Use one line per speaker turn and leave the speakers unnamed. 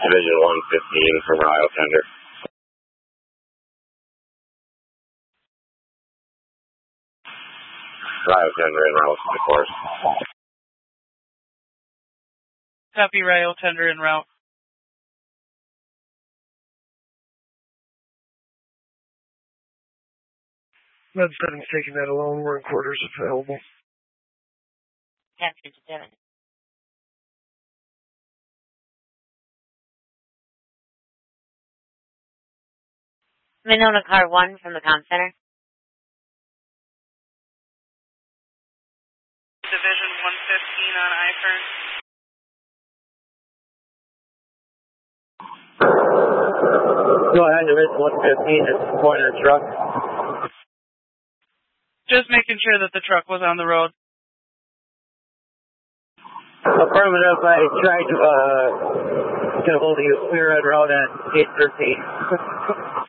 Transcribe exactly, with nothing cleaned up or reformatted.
Division one fifteen from Rio Tender. Rio Tender en route to the course.
Copy, Rio Tender en route.
Med seven's taking that alone. We're in quarters available.
Captain seven. Monona Car one from the comm center.
Division one fifteen on I F R.
Go ahead, Division one fifteen, it's a pointer truck.
Just making sure that the truck was on the road.
Affirmative, I tried to, uh, get a hold of you. We were en route at eight thirteen.